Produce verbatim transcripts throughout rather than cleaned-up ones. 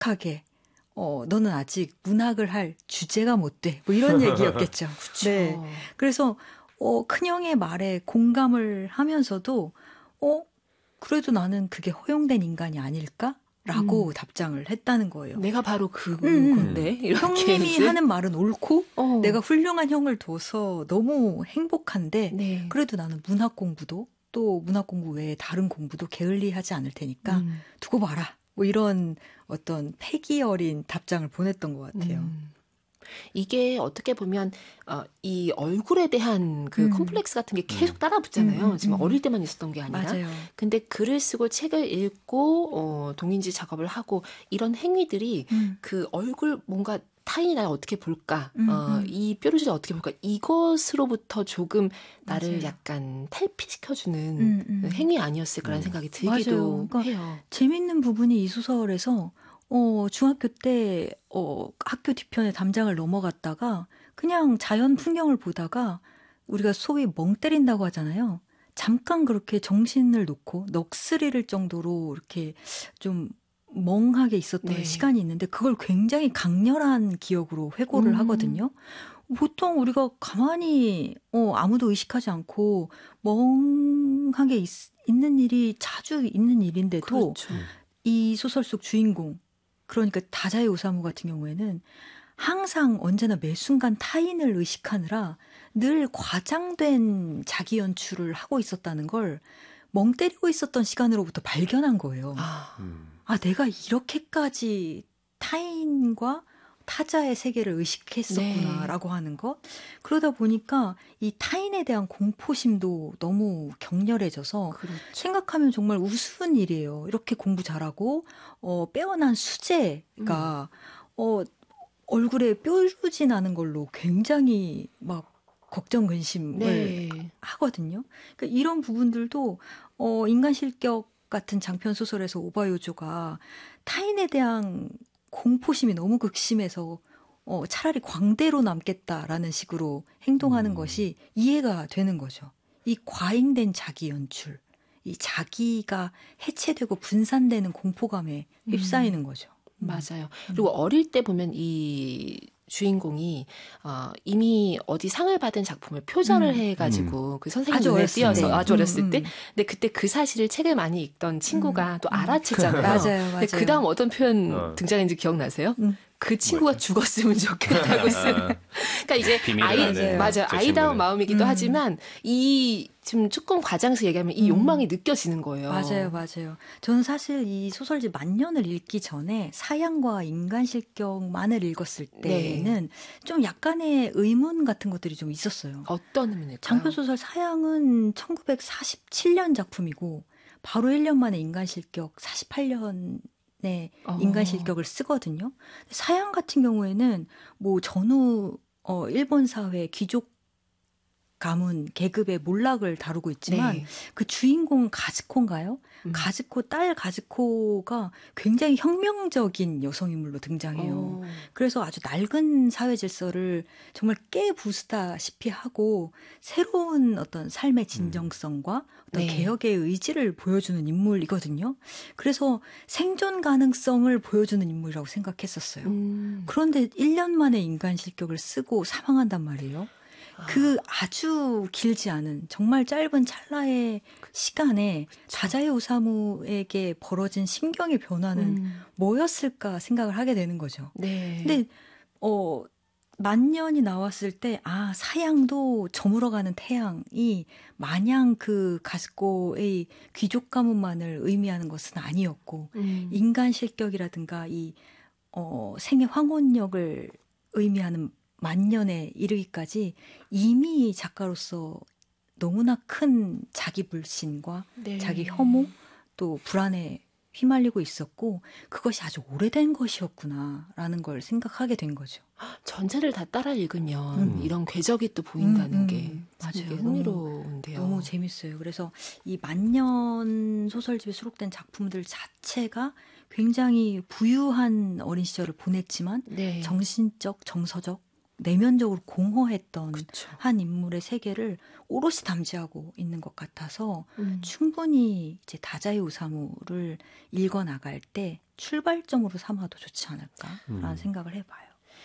정확하게 어, 너는 아직 문학을 할 주제가 못 돼. 뭐 이런 얘기였겠죠. 네. 그래서 어, 큰형의 말에 공감을 하면서도 어, 그래도 나는 그게 허용된 인간이 아닐까? 라고 음. 답장을 했다는 거예요. 내가 바로 그건데. 음. 형님이 이제? 하는 말은 옳고 어. 내가 훌륭한 형을 둬서 너무 행복한데 네. 그래도 나는 문학 공부도 또 문학 공부 외에 다른 공부도 게을리하지 않을 테니까 음. 두고 봐라. 뭐 이런 어떤 패기 어린 답장을 보냈던 것 같아요. 음. 이게 어떻게 보면 어, 이 얼굴에 대한 그 음. 컴플렉스 같은 게 계속 따라붙잖아요. 음, 음, 지금 음. 어릴 때만 있었던 게 아니라. 맞아요. 근데 글을 쓰고 책을 읽고 어, 동인지 작업을 하고 이런 행위들이 음. 그 얼굴 뭔가 타인이 나를 어떻게 볼까, 음, 어, 음. 이 뾰루지를 어떻게 볼까, 이것으로부터 조금 나를 맞아요. 약간 탈피시켜주는 음, 음. 행위 아니었을까라는 음. 생각이 들기도 그러니까 해요. 재밌는 부분이 이 소설에서 어, 중학교 때 어, 학교 뒤편에 담장을 넘어갔다가 그냥 자연 풍경을 보다가 우리가 소위 멍 때린다고 하잖아요. 잠깐 그렇게 정신을 놓고 넋을 잃을 정도로 이렇게 좀 멍하게 있었던 네. 시간이 있는데 그걸 굉장히 강렬한 기억으로 회고를 음. 하거든요. 보통 우리가 가만히 어, 아무도 의식하지 않고 멍하게 있, 있는 일이 자주 있는 일인데도 그렇죠. 이 소설 속 주인공 그러니까 다자의 오사무 같은 경우에는 항상 언제나 매 순간 타인을 의식하느라 늘 과장된 자기 연출을 하고 있었다는 걸 멍 때리고 있었던 시간으로부터 발견한 거예요. 아, 음. 아, 내가 이렇게까지 타인과 타자의 세계를 의식했었구나라고 네. 하는 것. 그러다 보니까 이 타인에 대한 공포심도 너무 격렬해져서 그렇죠. 생각하면 정말 우스운 일이에요. 이렇게 공부 잘하고 어, 빼어난 수재가 음. 어, 얼굴에 뾰루지 나는 걸로 굉장히 막 걱정 근심을 네. 하거든요. 그러니까 이런 부분들도 어, 인간 실격 같은 장편 소설에서 오바요조가 타인에 대한 공포심이 너무 극심해서 어, 차라리 광대로 남겠다라는 식으로 행동하는 음. 것이 이해가 되는 거죠. 이 과잉된 자기 연출, 이 자기가 해체되고 분산되는 공포감에 휩싸이는 음. 거죠. 음. 맞아요. 그리고 어릴 때 보면 이 주인공이 어, 이미 어디 상을 받은 작품을 표절을 음. 해가지고 음. 그 선생님 눈에 띄어서 때. 아주 어렸을 음, 때. 음. 근데 그때 그 사실을 책을 많이 읽던 친구가 음. 또 알아채잖아요. 맞아요, 맞아요. 그 다음 어떤 표현 어. 등장했는지 기억나세요? 음. 그 친구가 뭐였죠? 죽었으면 좋겠다고 쓴. 그러니까 이제 아이 맞아요. 맞아요. 아이다운 마음이기도 음. 하지만 이 지금 조금 과장해서 얘기하면 이 욕망이 음. 느껴지는 거예요. 맞아요, 맞아요. 저는 사실 이 소설집 만년을 읽기 전에 사양과 인간 실격만을 읽었을 때는 네. 좀 약간의 의문 같은 것들이 좀 있었어요. 어떤 의문일까요? 장편 소설 사양은 천구백사십칠 년 작품이고 바로 일 년 만에 인간 실격 사십팔 년 네, 어. 인간 실격을 쓰거든요. 사양 같은 경우에는 뭐 전후 어, 일본 사회 귀족 가문 계급의 몰락을 다루고 있지만 네. 그 주인공 가즈코인가요? 음. 가즈코 딸 가즈코가 굉장히 혁명적인 여성인물로 등장해요. 오. 그래서 아주 낡은 사회 질서를 정말 깨부수다시피 하고 새로운 어떤 삶의 진정성과 어떤 네. 개혁의 의지를 보여주는 인물이거든요. 그래서 생존 가능성을 보여주는 인물이라고 생각했었어요. 음. 그런데 일 년 만에 인간 실격을 쓰고 사망한단 말이에요. 그 아주 길지 않은 정말 짧은 찰나의 시간에 다자의 오사무에게 벌어진 심경의 변화는 음. 뭐였을까 생각을 하게 되는 거죠. 네. 근데 어 만년이 나왔을 때 아 사양도 저물어가는 태양이 마냥 그 가스코의 귀족 가문만을 의미하는 것은 아니었고 음. 인간 실격이라든가 이 어, 생의 황혼력을 의미하는 만년에 이르기까지 이미 작가로서 너무나 큰 자기 불신과 네. 자기 혐오 또 불안에 휘말리고 있었고 그것이 아주 오래된 것이었구나라는 걸 생각하게 된 거죠. 전체를 다 따라 읽으면 음. 이런 궤적이 또 보인다는 음, 음. 게 맞아요. 흥미로운데요. 너무, 너무 재밌어요. 그래서 이 만년 소설집에 수록된 작품들 자체가 굉장히 부유한 어린 시절을 보냈지만 네. 정신적, 정서적 내면적으로 공허했던 그쵸. 한 인물의 세계를 오롯이 담지하고 있는 것 같아서 음. 충분히 이제 다자이 오사무를 읽어 나갈 때 출발점으로 삼아도 좋지 않을까라는 음. 생각을 해봐요.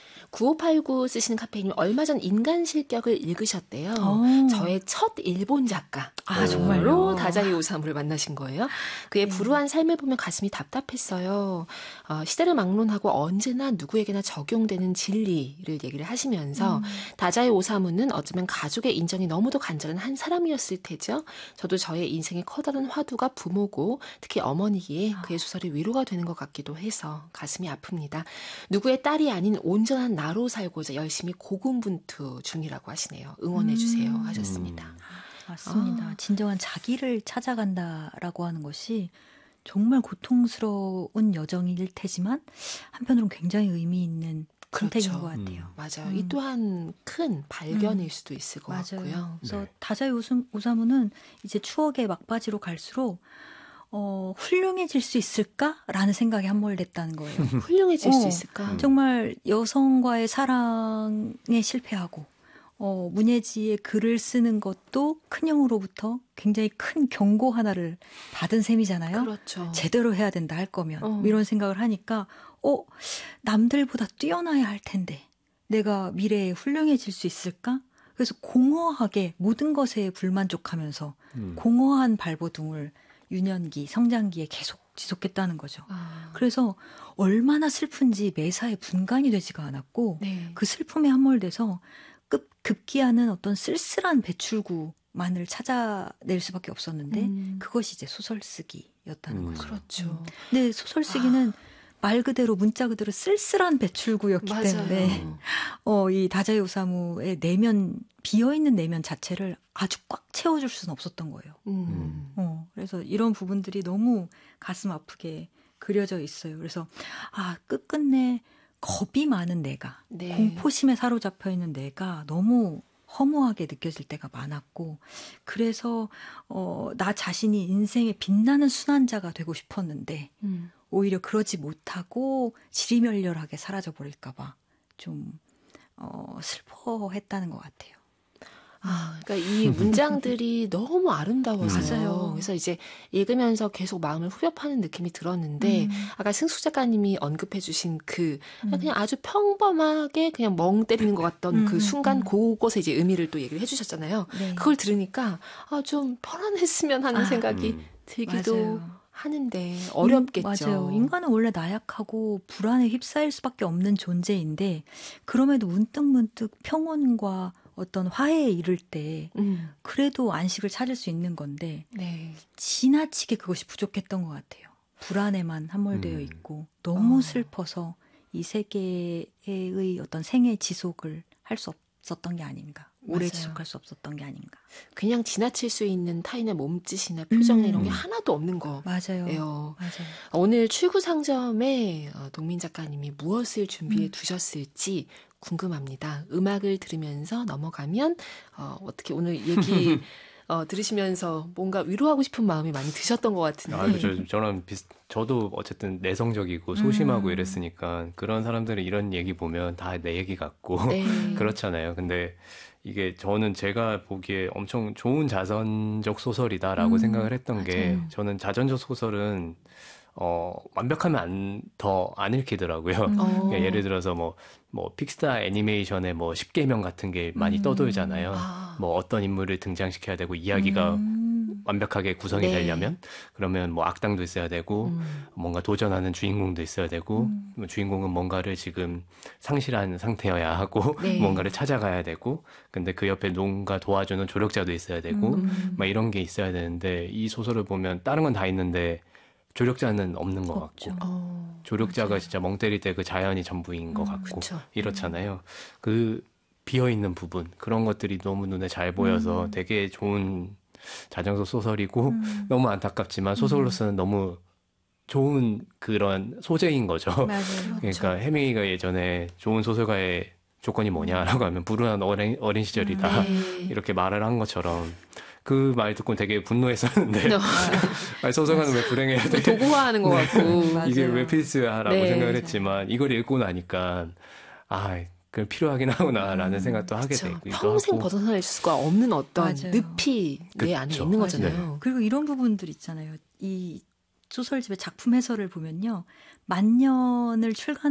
구오팔구 쓰시는 카페인님 얼마 전 인간 실격을 읽으셨대요. 오. 저의 첫 일본 작가. 아, 정말요? 다자이 오사무를 만나신 거예요. 그의 네. 불우한 삶을 보면 가슴이 답답했어요. 어, 시대를 막론하고 언제나 누구에게나 적용되는 진리를 얘기를 하시면서 음. 다자이 오사무는 어쩌면 가족의 인정이 너무도 간절한 한 사람이었을 테죠. 저도 저의 인생의 커다란 화두가 부모고 특히 어머니기에 그의 소설이 위로가 되는 것 같기도 해서 가슴이 아픕니다. 누구의 딸이 아닌 온전한 나로 살고자 열심히 고군분투 중이라고 하시네요. 응원해 주세요 음. 하셨습니다. 음. 맞습니다. 아. 진정한 자기를 찾아간다라고 하는 것이 정말 고통스러운 여정일 테지만 한편으로는 굉장히 의미 있는 선택인 그렇죠. 것 같아요. 음. 맞아요. 음. 이 또한 큰 발견일 음. 수도 있을 것 맞아요. 같고요. 그래서 네. 다자이 오수- 오사무는 이제 추억의 막바지로 갈수록 어, 훌륭해질 수 있을까라는 생각에 함몰됐다는 거예요. 훌륭해질 어. 수 있을까? 음. 정말 여성과의 사랑에 실패하고 어, 문예지의 글을 쓰는 것도 큰형으로부터 굉장히 큰 경고 하나를 받은 셈이잖아요. 그렇죠. 제대로 해야 된다 할 거면 어. 이런 생각을 하니까 어 남들보다 뛰어나야 할 텐데 내가 미래에 훌륭해질 수 있을까? 그래서 공허하게 모든 것에 불만족하면서 음. 공허한 발버둥을 유년기, 성장기에 계속 지속했다는 거죠. 아, 그래서 얼마나 슬픈지 매사에 분간이 되지가 않았고 네. 그 슬픔에 함몰돼서 급, 급기야는 어떤 쓸쓸한 배출구만을 찾아낼 수밖에 없었는데 음, 그것이 이제 소설 쓰기였다는 음. 거죠. 그렇죠. 근데 소설 쓰기는 말 그대로 문자 그대로 쓸쓸한 배출구였기 맞아요. 때문에 어, 이 다자이 오사무의 내면 비어있는 내면 자체를 아주 꽉 채워줄 수는 없었던 거예요. 음. 어, 그래서 이런 부분들이 너무 가슴 아프게 그려져 있어요. 그래서 아 끝끝내 겁이 많은 내가 네. 공포심에 사로잡혀 있는 내가 너무 허무하게 느껴질 때가 많았고 그래서 어, 나 자신이 인생의 빛나는 순환자가 되고 싶었는데 음. 오히려 그러지 못하고 지리멸렬하게 사라져 버릴까 봐 좀 어, 슬퍼했다는 것 같아요. 아, 그러니까 이 문장들이 너무 아름다워서요. 맞아요. 그래서 이제 읽으면서 계속 마음을 후벼파는 느낌이 들었는데 음. 아까 승수 작가님이 언급해주신 그 음. 그냥 아주 평범하게 그냥 멍 때리는 것 같던 음, 그 음, 순간 음. 그것에 이제 의미를 또 얘기를 해주셨잖아요. 네. 그걸 들으니까 아, 좀 편안했으면 하는 아, 생각이 음. 들기도 맞아요. 하는데 어렵겠죠. 인, 맞아요. 인간은 원래 나약하고 불안에 휩싸일 수밖에 없는 존재인데 그럼에도 문득문득 평온과 어떤 화해에 이를 때 음, 그래도 안식을 찾을 수 있는 건데 네. 지나치게 그것이 부족했던 것 같아요. 불안에만 함몰되어 음. 있고 너무 어. 슬퍼서 이 세계의 어떤 생애 지속을 할 수 없었던 게 아닌가. 오래 맞아요. 지속할 수 없었던 게 아닌가. 그냥 지나칠 수 있는 타인의 몸짓이나 표정이나 음. 이런 게 하나도 없는 거예요. 맞아요. 맞아요. 오늘 출구 상점에 어, 동민 작가님이 무엇을 준비해 음. 두셨을지 궁금합니다. 음악을 들으면서 넘어가면 어, 어떻게 오늘 얘기 어, 들으시면서 뭔가 위로하고 싶은 마음이 많이 드셨던 것 같은데. 아, 그죠. 저랑 비슷, 저도 어쨌든 내성적이고 소심하고 음. 이랬으니까 그런 사람들이 이런 얘기 보면 다 내 얘기 같고 네. 그렇잖아요. 근데 이게 저는 제가 보기에 엄청 좋은 자선적 소설이다라고 음, 생각을 했던 게 맞아요. 저는 자전적 소설은 어, 완벽하면 안, 더 안 읽히더라고요. 음. 어. 그러니까 예를 들어서 뭐, 뭐, 픽스타 애니메이션의 뭐, 십계명 같은 게 많이 음. 떠돌잖아요. 아. 뭐, 어떤 인물을 등장시켜야 되고, 이야기가 음. 완벽하게 구성이 네. 되려면, 그러면 뭐, 악당도 있어야 되고, 음. 뭔가 도전하는 주인공도 있어야 되고, 음. 뭐 주인공은 뭔가를 지금 상실한 상태여야 하고, 네. 뭔가를 찾아가야 되고, 근데 그 옆에 뭔가 도와주는 조력자도 있어야 되고, 음. 막 이런 게 있어야 되는데, 이 소설을 보면 다른 건 다 있는데, 조력자는 없는 것 없죠. 같고, 어. 조력자가 맞아요. 진짜 멍 때릴 때 그 자연이 전부인 것 음, 같고, 그쵸. 이렇잖아요. 그 비어있는 부분, 그런 것들이 너무 눈에 잘 보여서 음. 되게 좋은 자정서 소설이고, 음. 너무 안타깝지만 소설로서는 너무 좋은 그런 소재인 거죠. 맞아요. 그러니까 해밍웨이가 예전에 좋은 소설가의 조건이 뭐냐라고 하면 불운한 어린, 어린 시절이다. 네. 이렇게 말을 한 것처럼 그 말 듣고 되게 분노했었는데 네. 아니, 소설가는 왜 불행해야 돼? 도구화하는 것 같고. 맞아요. 이게 왜 필수야라고 네. 생각을 했지만 이걸 읽고 나니까 아, 그 필요하긴 하구나라는 음, 생각도 하게 그쵸. 되기도 평생 하고. 벗어날 수가 없는 어떤 맞아요. 늪이 내 안에 그쵸. 있는 맞아요. 거잖아요. 그리고 이런 부분들 있잖아요. 이 소설집의 작품 해설을 보면요. 만년을 출간